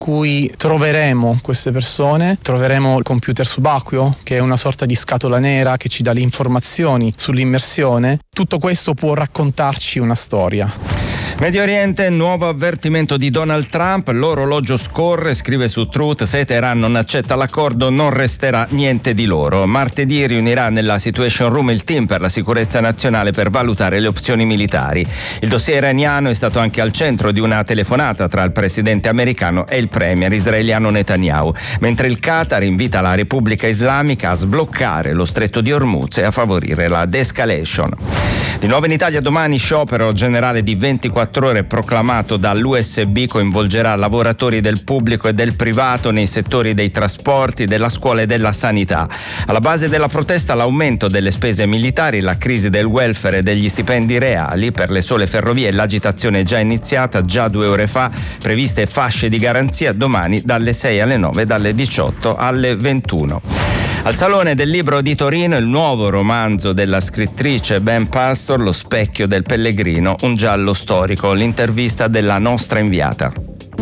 cui troveremo queste persone, troveremo il computer subacqueo, che è una sorta di scatola nera che ci dà le informazioni sull'immersione. Tutto questo può raccontarci una storia. Medio Oriente, nuovo avvertimento di Donald Trump, l'orologio scorre, scrive su Truth, se Teheran non accetta l'accordo non resterà niente di loro. Martedì riunirà nella Situation Room il team per la sicurezza nazionale per valutare le opzioni militari. Il dossier iraniano è stato anche al centro di una telefonata tra il presidente americano e il premier israeliano Netanyahu, mentre il Qatar invita la Repubblica Islamica a sbloccare lo stretto di Hormuz e a favorire la de-escalation. Di nuovo in Italia domani sciopero generale di 24 ore proclamato dall'USB, coinvolgerà lavoratori del pubblico e del privato nei settori dei trasporti, della scuola e della sanità. Alla base della protesta l'aumento delle spese militari, la crisi del welfare e degli stipendi reali. Per le sole ferrovie l'agitazione è già iniziata, già 2 ore fa, previste fasce di garanzia domani dalle 6 alle 9, dalle 18 alle 21. Al Salone del Libro di Torino il nuovo romanzo della scrittrice Ben Pastor, Lo specchio del pellegrino, un giallo storico, l'intervista della nostra inviata.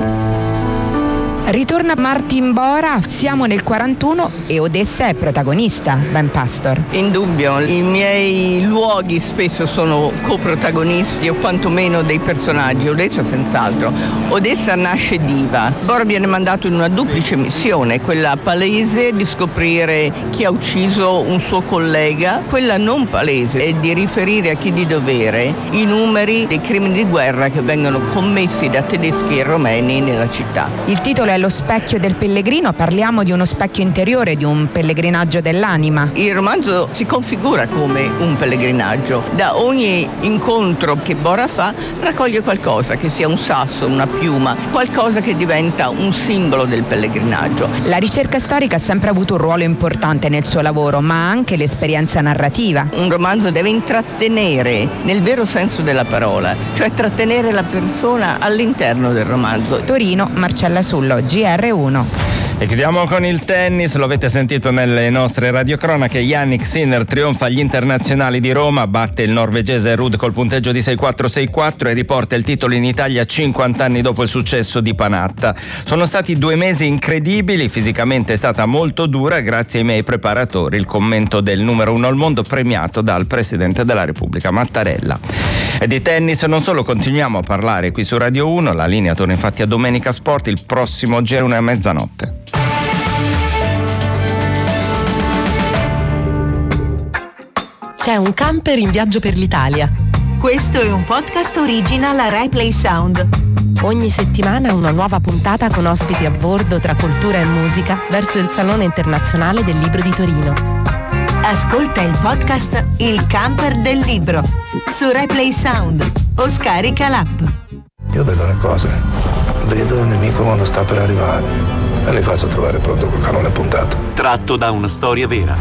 Ritorna Martin Bora, siamo nel 41 e Odessa è protagonista, Ben Pastor. Indubbio, i miei luoghi spesso sono coprotagonisti o quantomeno dei personaggi, Odessa senz'altro. Odessa nasce diva, Bora viene mandato in una duplice missione, quella palese di scoprire chi ha ucciso un suo collega, quella non palese è di riferire a chi di dovere i numeri dei crimini di guerra che vengono commessi da tedeschi e romeni nella città. Il titolo è Lo specchio del pellegrino, parliamo di uno specchio interiore, di un pellegrinaggio dell'anima. Il romanzo si configura come un pellegrinaggio. Da ogni incontro che Bora fa raccoglie qualcosa, che sia un sasso, una piuma, qualcosa che diventa un simbolo del pellegrinaggio. La ricerca storica ha sempre avuto un ruolo importante nel suo lavoro, ma anche l'esperienza narrativa. Un romanzo deve intrattenere nel vero senso della parola, cioè trattenere la persona all'interno del romanzo. Torino, Marcella Sullo, GR1. E chiudiamo con il tennis, lo avete sentito nelle nostre radiocronache, Jannik Sinner trionfa agli internazionali di Roma, batte il norvegese Ruud col punteggio di 6-4-6-4 e riporta il titolo in Italia 50 anni dopo il successo di Panatta. Sono stati 2 mesi incredibili, fisicamente è stata molto dura, grazie ai miei preparatori, il commento del numero 1 al mondo premiato dal Presidente della Repubblica Mattarella. E di tennis non solo, continuiamo a parlare qui su Radio 1, la linea torna infatti a Domenica Sport il prossimo G1 a mezzanotte. C'è un camper in viaggio per l'Italia. Questo è un podcast original a Rai Play Sound. Ogni settimana una nuova puntata con ospiti a bordo tra cultura e musica verso il Salone Internazionale del Libro di Torino. Ascolta il podcast Il Camper del Libro su Rai Play Sound o scarica l'app. Io vedo le cose, vedo il nemico quando sta per arrivare e li faccio trovare pronto col cannone puntato. Tratto da una storia vera.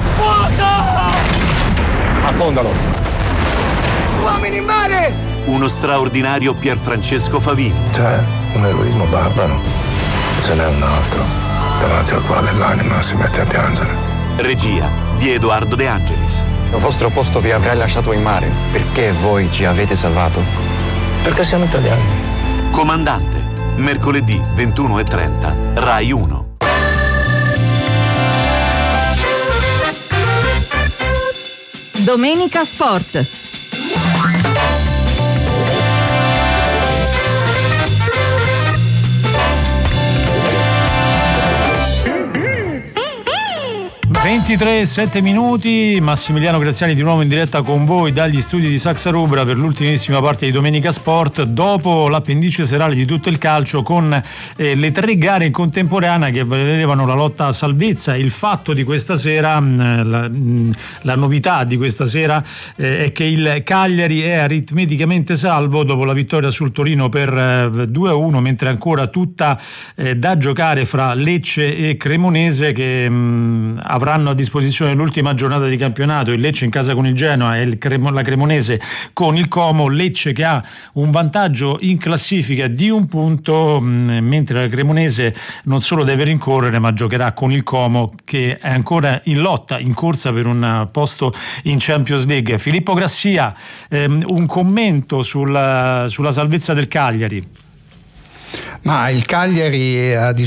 Affondalo! Uomini in mare! Uno straordinario Pierfrancesco Favino. C'è un eroismo barbaro, ce n'è un altro davanti al quale l'anima si mette a piangere. Regia di Edoardo De Angelis. Al vostro posto vi avrei lasciato in mare. Perché voi ci avete salvato? Perché siamo italiani. Comandante, mercoledì 21:30, Rai 1. Domenica Sport. Ventitré, 7 minuti, Massimiliano Graziani di nuovo in diretta con voi dagli studi di Saxa Rubra per l'ultimissima parte di Domenica Sport, dopo l'appendice serale di tutto il calcio con le 3 gare in contemporanea che vedevano la lotta a salvezza. Il fatto di questa sera, la novità di questa sera è che il Cagliari è aritmeticamente salvo dopo la vittoria sul Torino per 2-1, mentre ancora tutta da giocare fra Lecce e Cremonese che avranno a disposizione l'ultima giornata di campionato, il Lecce in casa con il Genoa e la Cremonese con il Como. Lecce che ha un vantaggio in classifica di 1 punto, mentre la Cremonese non solo deve rincorrere ma giocherà con il Como che è ancora in lotta, in corsa per un posto in Champions League. Filippo Grassia, un commento sulla salvezza del Cagliari. Ma il Cagliari ha